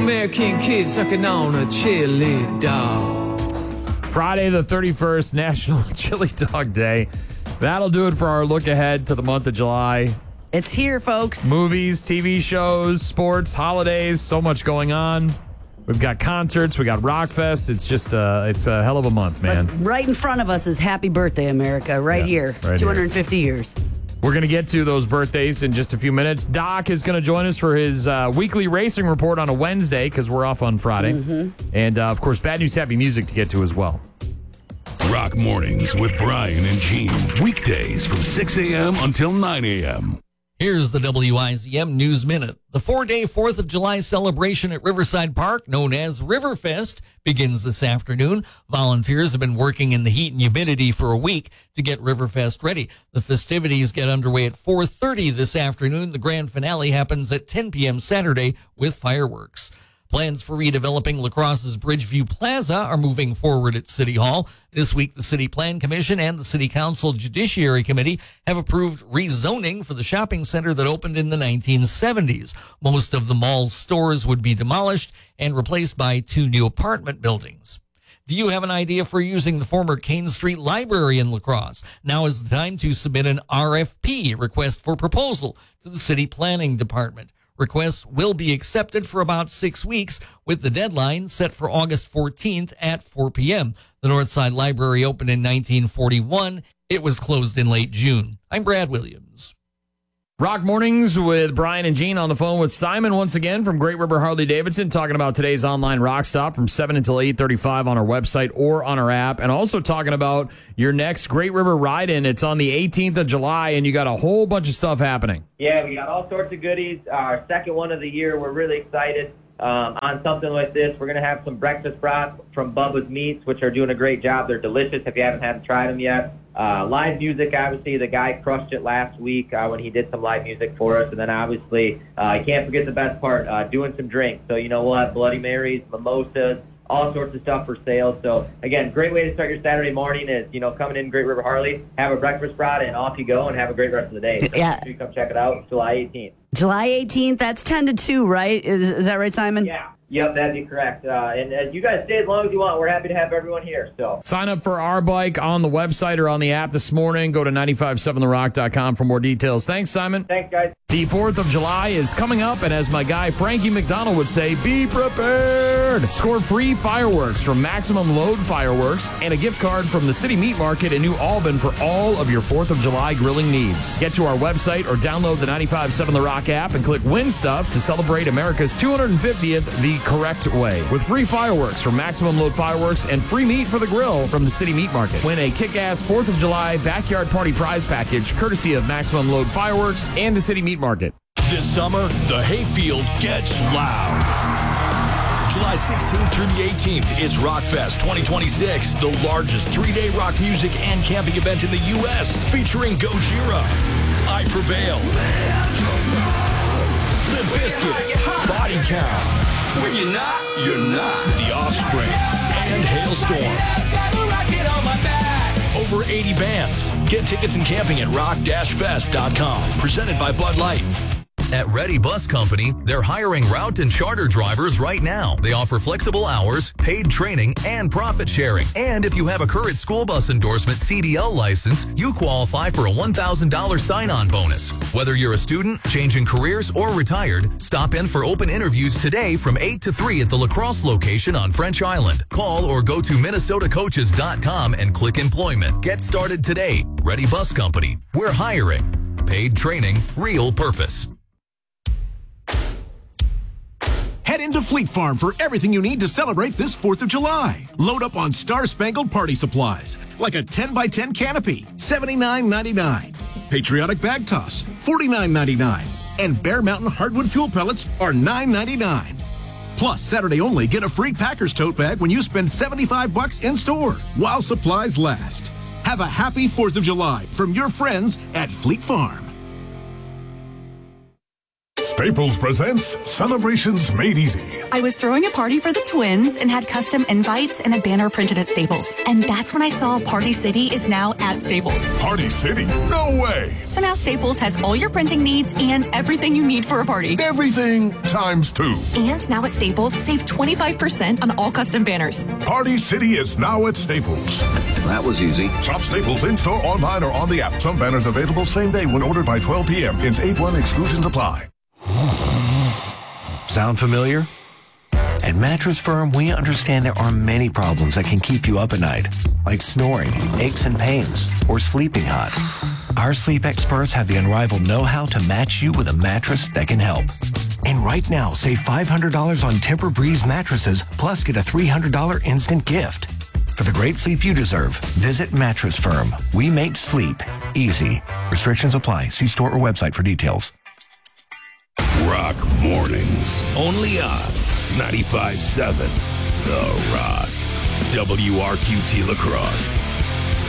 American kid sucking on a chili dog. Friday the 31st, National Chili Dog Day. That'll do it for our look ahead to the month of July. It's here, folks. Movies, TV shows, sports, holidays, so much going on. We've got concerts, we got Rockfest. It's just it's a hell of a month, man. But right in front of us is Happy Birthday, America, right here. Right 250 years. We're going to get to those birthdays in just a few minutes. Doc is going to join us for his weekly racing report on a Wednesday because we're off on Friday. And, of course, Bad News Happy Music to get to as well. Rock Mornings with Brian and Gene. Weekdays from 6 a.m. until 9 a.m. Here's the WIZM News Minute. The 4-day 4th of July celebration at Riverside Park, known as Riverfest, begins this afternoon. Volunteers have been working in the heat and humidity for a week to get Riverfest ready. The festivities get underway at 4:30 this afternoon. The grand finale happens at 10 p.m. Saturday with fireworks. Plans for redeveloping La Crosse's Bridgeview Plaza are moving forward at City Hall. This week, the City Plan Commission and the City Council Judiciary Committee have approved rezoning for the shopping center that opened in the 1970s. Most of the mall's stores would be demolished and replaced by 2 new apartment buildings. Do you have an idea for using the former Kane Street Library in La Crosse? Now is the time to submit an RFP, request for proposal, to the City Planning Department. Requests will be accepted for about 6 weeks, with the deadline set for August 14th at 4 p.m. The Northside Library opened in 1941. It was closed in late June. I'm Brad Williams. Rock Mornings with Brian and Gene on the phone with Simon once again from Great River Harley-Davidson, talking about today's online rock stop from 7 until 8:35 on our website or on our app, and also talking about your next Great River ride-in. It's on the 18th of July, and you got a whole bunch of stuff happening. Yeah, we got all sorts of goodies. Our second one of the year. We're really excited on something like this. We're going to have some breakfast brats from Bubba's Meats, which are doing a great job. They're delicious if you haven't tried them yet. Live music, obviously, the guy crushed it last week when he did some live music for us. And then, obviously, I can't forget the best part, doing some drinks. So, we'll have Bloody Marys, mimosas, all sorts of stuff for sale. So, again, great way to start your Saturday morning is, coming in Great River Harley, have a breakfast brat, and off you go, and have a great rest of the day. So Yeah. make sure you come check it out July 18th. July 18th, that's 10 to 2, right? Is that right, Simon? Yeah. Yep, that'd be correct. And as you guys stay as long as you want. We're happy to have everyone here. So sign up for our bike on the website or on the app this morning. Go to 957therock.com for more details. Thanks, Simon. Thanks, guys. The 4th of July is coming up, and as my guy Frankie McDonald would say, be prepared. Score free fireworks from Maximum Load Fireworks and a gift card from the City Meat Market in New Albin for all of your 4th of July grilling needs. Get to our website or download the 957 The Rock app and click Win Stuff to celebrate America's 250th the correct way. With free fireworks from Maximum Load Fireworks and free meat for the grill from the City Meat Market. Win a kick-ass 4th of July backyard party prize package courtesy of Maximum Load Fireworks and the City Meat Market. This summer, the hayfield gets loud. July 16th through the 18th, it's Rockfest 2026, the largest 3-day rock music and camping event in the U.S., featuring Gojira, I Prevail, Limp Bizkit, Body Count, When You're Not, You're Not, The Offspring, and Hailstorm. Over 80 bands. Get tickets and camping at rock-fest.com. Presented by Bud Light. At Ready Bus Company, they're hiring route and charter drivers right now. They offer flexible hours, paid training, and profit sharing. And if you have a current school bus endorsement CDL license, you qualify for a $1,000 sign-on bonus. Whether you're a student, changing careers, or retired, stop in for open interviews today from 8 to 3 at the La Crosse location on French Island. Call or go to minnesotacoaches.com and click employment. Get started today. Ready Bus Company. We're hiring. Paid training, real purpose. Head into Fleet Farm for everything you need to celebrate this 4th of July. Load up on star-spangled party supplies, like a 10x10 canopy, $79.99. Patriotic bag toss, $49.99. And Bear Mountain hardwood fuel pellets are $9.99. Plus, Saturday only, get a free Packers tote bag when you spend $75 in-store, while supplies last. Have a happy 4th of July from your friends at Fleet Farm. Staples presents Celebrations Made Easy. I was throwing a party for the twins and had custom invites and a banner printed at Staples. And that's when I saw Party City is now at Staples. Party City? No way! So now Staples has all your printing needs and everything you need for a party. Everything times 2. And now at Staples, save 25% on all custom banners. Party City is now at Staples. That was easy. Shop Staples in-store, online, or on the app. Some banners available same day when ordered by 12 p.m. Ins 8-1 exclusions apply. Sound familiar? At Mattress Firm, we understand there are many problems that can keep you up at night, like snoring, aches and pains, or sleeping hot. Our sleep experts have the unrivaled know-how to match you with a mattress that can help. And right now, save $500 on Tempur-Breeze mattresses, plus get a $300 instant gift. For the great sleep you deserve, visit Mattress Firm. We make sleep easy. Restrictions apply. See store or website for details. Rock Mornings, only on 95.7 The Rock. WRQT La Crosse.